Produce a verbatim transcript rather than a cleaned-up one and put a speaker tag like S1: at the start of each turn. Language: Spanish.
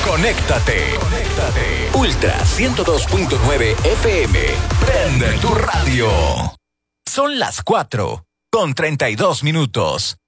S1: Conéctate. Conéctate. Ultra ciento dos punto nueve F M. Prende tu radio. Son las cuatro con treinta y dos minutos.